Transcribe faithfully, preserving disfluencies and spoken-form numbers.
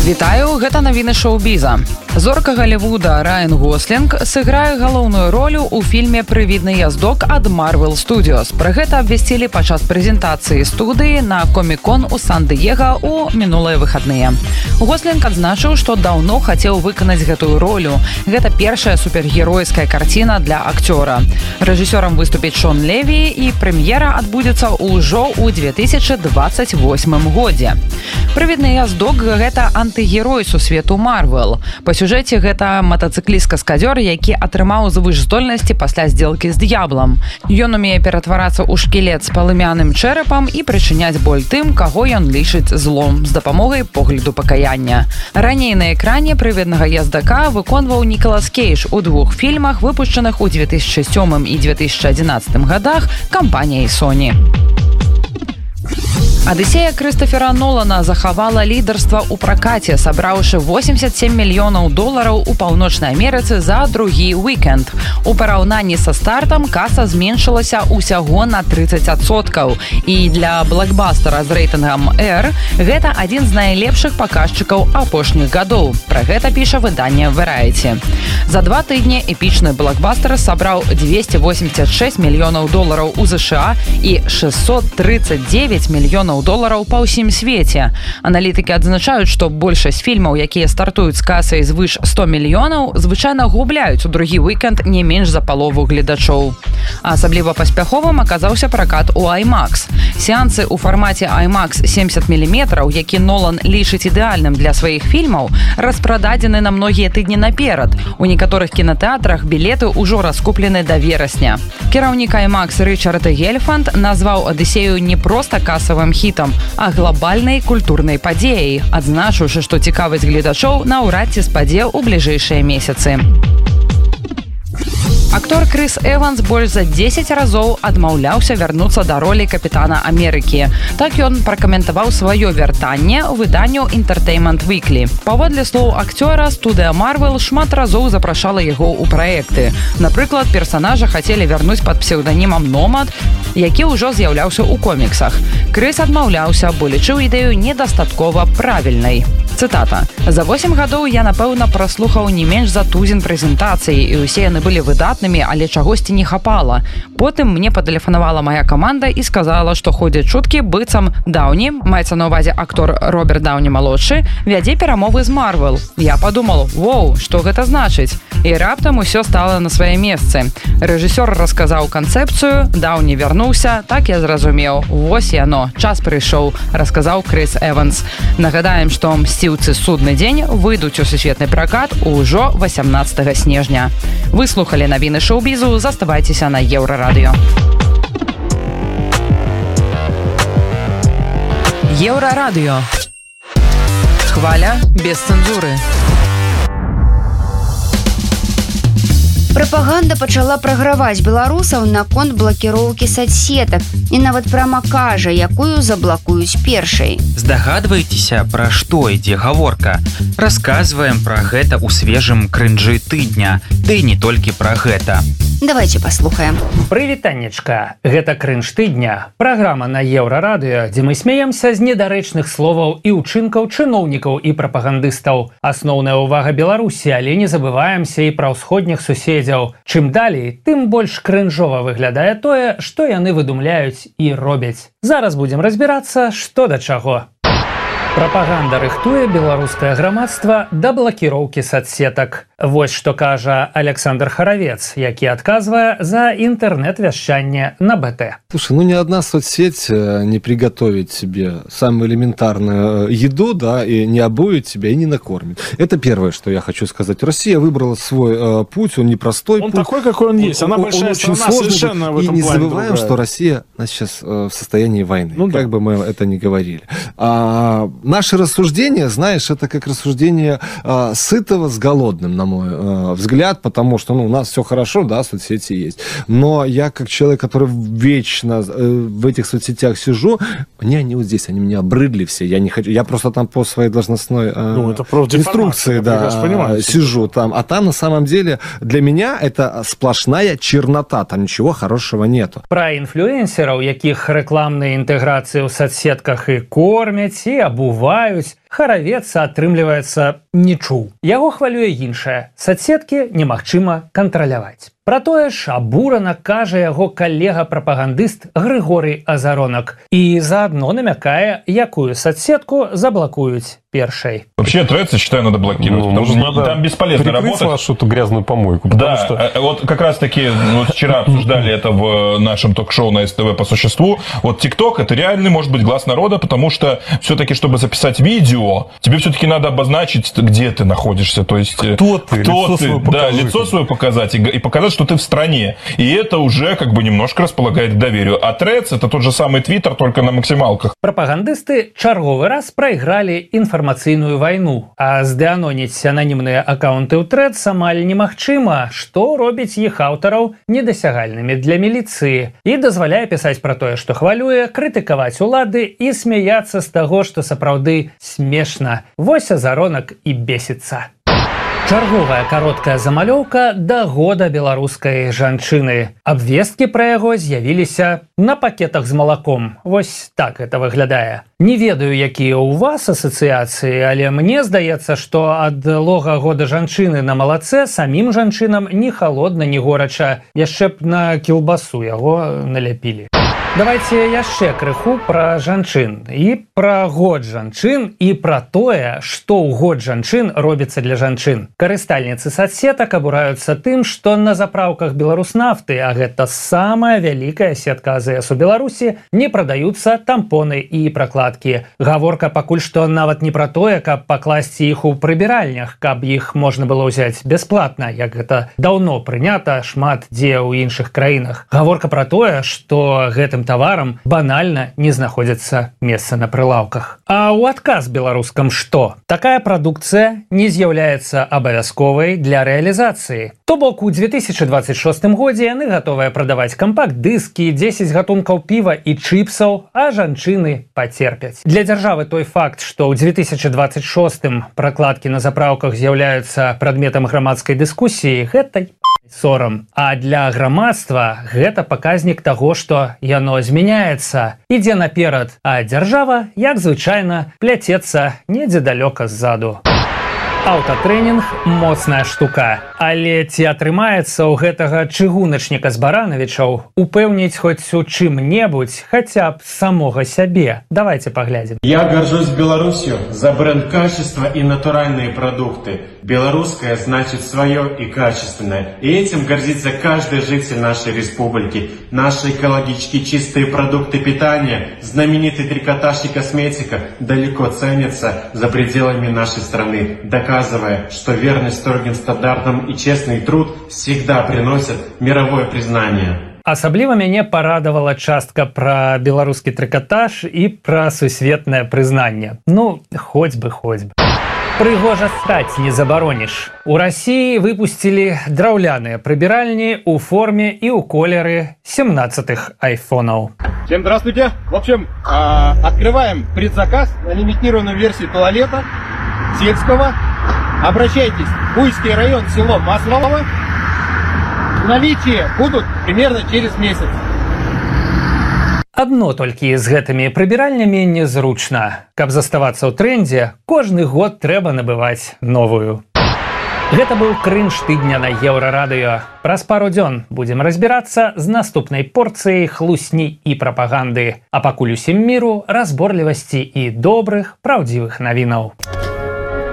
Вітаю, гэта навіны шоу-біза. Зорка Голливуда Райан Гослінг сыграе галоўную ролю ў фільме «Прывідны яздок» ад Marvel Studios. Пра гэта абвясцілі падчас прэзентацыі студыі на Комік-кон у Сан-Дыега ў мінулыя выхадныя. Гослінг адзначыў, што даўно хацеў выканаць гэтую ролю. Гэта першая супергеройская карціна для акцёра. Рэжысёрам выступіць Шон Леві, і прэм'ера адбудзецца ўжо ў две тысячы дваццаць восьмым годзе. «Прывідны яздок» — гэта антыгерой сусвету Marvel. Па сюжэце гэта матацыкліст-каскадзёр, які атрымаў звышздольнасці пасля здзелкі з д'яблам. Ён умее ператварацца ў шкілет з палымяным чэрапам і прычыняць боль тым, каго ён лічыць злом, з дапамогай погляду пакаяння. Раней на экране «Прывіднага яздака» выконваў Нікалас Кейдж у двух фільмах, выпушчаных у две тысячи сёмым і две тысячи адзінаццатым гадах кампаніяй Sony. «Адысея» Крыстофера Нолана захавала лідарства ў пракаце, сабраўшы восемьдесят семь мільёнаў долараў у Паўночнай Амерыцы за другі уікенд. У параўнанні са стартам каса зменшылася ўсяго на тридцать адсоткаў. І для блокбастера з рэйтынгам R гэта адзін з найлепшых паказчыкаў апошніх гадоў. Пра гэта піша выданне Variety. За два тыдні эпічны блокбастер сабраў двести восемьдесят шесть мільёнаў долараў у США і шестьсот тридцать девять мільёнаў долараў па ўсім свеце. Аналітыкі адзначаюць, што большасць фільмаў, якія стартуюць з касай звыш сто мільёнаў, звычайна губляюць у другі уікенд не менш за палову гледачоў. Асабліва паспяховым аказаўся пракат у IMAX. Сеансы ў фармаце IMAX семьдесят міліметраў, які Нолан лічыць ідэальным для сваіх фільмаў, распрададзены на многія тыдні наперад. У некаторых кінатэатрах білеты ўжо раскуплены да верасня. Кіраўнік IMAX Рычард Гельфанд назваў «Адысею» не проста касавым хітам, а глобальнай культурнай падзеяй, адзначыўшы, што цікавасць гледачоў наўрад ці спадзе ў бліжэйшыя месяцы. Актор Крыс Эванс больш за дзесяць разоў адмаўляўся вярнуцца да ролі капітана Амерыкі. Так ён пракаментаваў сваё вяртанне выданню Entertainment Weekly. Паводле слоў акцёра, студыя Marvel шмат разоў запрашала яго ў праекты. Напрыклад, персанажа хацелі вярнуць пад псеўданімам Номад, які ўжо з'яўляўся ў коміксах. Крыс адмаўляўся, бо лічыў ідэю недастаткова правільнай. Цытата. «За восемь гадоў я, напэўна, праслухаў не менш за тузін прэзентацый, і ўсе яны былі выдатнымі, але чагосьці не хапала. Потым мне патэлефанавала мая каманда і сказала, што ходзяць чуткі, быццам Даўні, маецца на ўвазе актор Роберт Даўні-малодшы, вядзе перамовы з Marvel. Я падумал, воу, што гэта значыць? І раптам усё стала на свае месцы. Рэжысёр расказаў канцэпцыю, Даўні вярнуўся, так я зразумеў. Вось яно, час прыйшоў», расказаў Крыс Эванс. Нагадаем, што «Мсціўцы. Судны дзень» выйдуць у сусветны пракат ўжо восемнадцатага снежня. Вы слухалі навіны шоу-бізу, заставайцеся на Еўрарадыё. Еўрарадыё. Хваля без цэнзуры. Прапаганда пачала праграваць беларусаў наконт блакіроўкі соцсетак і нават прама кажа, якую заблакуюць першай. Здагадваецеся, пра што ідзе гаворка? Расказваем пра гэта ў свежым крынжы тыдня, ды не толькі пра гэта. Давайте паслухаем. Прывітаннечка, гэта крынж тыдня. Праграма на Еўрарадыё, дзе мы смеемся з недарэчных словаў і ўчынкаў чыноўнікаў і прапагандыстаў. Асноўная ўвага Беларусі, але не забываемся і пра ўсходніх суседзяў. Чым далей, тым больш крынжова выглядае тое, што яны выдумляюць і робяць. Зараз будзем разбірацца, што да чаго. Прапаганда рыхтуе беларускае грамадства да блакіроўкі соцсетак. Вось што кажа Александр Харавец, які адказвае за інтэрнэт-вяшчанне на БТ. Слушай, ну ни одна соцсеть не приготовит себе самую элементарную еду, да, и не обует тебя, и не накормит. Это первое, что я хочу сказать. Россия выбрала свой э, путь, он непростой он путь. Он такой, какой он есть. Она он, большая он страна, сложный, совершенно в этом и не плане забываем, другая. что Россия она сейчас э, в состоянии войны, ну, как да. бы мы это ни говорили. А, наши рассуждения, знаешь, это как рассуждение э, сытого с голодным, на мой э, взгляд, потому что ну, у нас все хорошо, да, соцсети есть. Но я как человек, который вечно э, в этих соцсетях сижу, мне они вот здесь, они меня обрыдли все. Я не хочу, я просто там по своей должностной э, ну, это инструкции, да, понимаю, сижу там. А там на самом деле для меня это сплошная чернота, там ничего хорошего нету. Про инфлюенсеров, яких рекламные интеграции в соцсетках и кормят, и обувают, Харавец, атрымліваецца, не чуў. Яго хвалюе іншае. Соцсеткі немагчыма кантраляваць. Пра тое ж абурана кажа яго калега-прапагандыст Григорий Азаронок і заадно намякае, якую соцсетку заблокуюць першай. Вообще Threads, считаю, надо блокировать, ну, потому что надо там бесполезно работать. Вашу эту грязную помойку. Да, что... вот как раз таки вот вчера обсуждали это в нашем ток-шоу на СТВ по существу. Вот TikTok это реальный, может быть, глаз народа, потому что все-таки, чтобы записать видео, тебе все-таки надо обозначить, где ты находишься, то есть кто ты, кто лицо ты, свое да, лицо свое показать и, и показать, что ты в стране. И это уже как бы немножко располагает к доверию. А Threads это тот же самый Twitter, только на максималках. Прапагандысты чарговы раз прайгралі інфармацыйную вайну. А здыаноніць ананімныя аккаунты ў Threads амаль немагчыма, што робіць іх аўтараў недасягальнымі для міліцыі і дазваляе пісаць пра тое, што хвалюе, крытыкаваць улады і смяяцца з таго, што сапраўды смешна. Вось Азаронок і бесіцца. Чарговая кароткая замалёўка да года беларускай жанчыны. Абвесткі пра яго з'явіліся на пакетах з малаком. Вось так это выглядае. Не ведаю, якія ў вас асацыяцыі, але мне здаецца, што ад лога года жанчыны на малацэ самім жанчынам ні халодна, ні горача. Яшчэ б на кілбасу яго наляпілі. Давайте яшчэ крыху пра жанчын. І пра год жанчын, і пра тое, што ў год жанчын робіцца для жанчын. Карыстальніцы соцсетак абураюцца тым, што на заправках Беларуснафты, а гэта самая вялікая сетка АЗС у Беларусі, не прадаюцца тампоны і пракладкі. Гаворка пакуль што нават не пра тое, каб пакласці іх у прыбіральнях, каб іх можна было ўзяць бясплатна, як гэта даўно прынята шмат дзе ў іншых краінах. Гаворка пра тое, што гэтым таварам банальна не знаходзіцца месца на прылаўках. А ў адказ беларускам што? Такая прадукцыя не з'яўляецца абавязковай для рэалізацыі. То бок у две тысячи двадцать шостым годзе яны гатовыя прадаваць кампакт-дыскі, дзесяць гатункаў піва і чыпсаў, а жанчыны пацерпяць. Для дзяржавы той факт, што ў две тысячи двадцать шостым пракладкі на заправках з'яўляюцца прадметам грамадскай дыскусіі, гэта сорам. А для грамадства гэта паказнік таго, што яно змяняецца, ідзе наперад, а дзяржава, як звычайна, пляцецца недзе далёка ззаду. Аўтатрэнінг – моцная штука. Але ці атрымаецца ў гэтага чыгуначніка з баранавічаў упэўніць хоць у чым-небудзь, хаця б самога сябе? Давайте поглядим. Я горжусь Беларусью за бренд качества и натуральные продукты. Белорусское значит свое и качественное. И этим гордится каждый житель нашей республики. Наши экологически чистые продукты питания, знаменитый трикотаж и косметика далеко ценятся за пределами нашей страны, доказывая, что верность строгим стандартам и честный труд всегда приносят мировое признание. Асабліва мяне парадавала частка пра беларускі трыкатаж і пра сусветнае прызнанне. Ну, хоць бы, хоць бы. Прыгожа стаць не забароніш. У России выпустили драўляныя прыбіральні ў форме і ў колеры семнадцатых айфонаў. Всем здравствуйте. В общем, э, открываем предзаказ на лимитированную версию туалета сельского. Обращайтесь. Буйский район, село Маслово. В наличии будут примерно через месяц. Адно толькі з гэтымі прыбіральнямі незручна. Каб заставацца ў трэндзе, кожны год трэба набываць новую. Гэта быў крынж тыдня на Еўрарадыё. Праз пару дзён будзем разбірацца з наступнай порцыяй хлусні і прапаганды. А пакуль усім міру, разборлівасці і добрых, праўдзівых навінаў.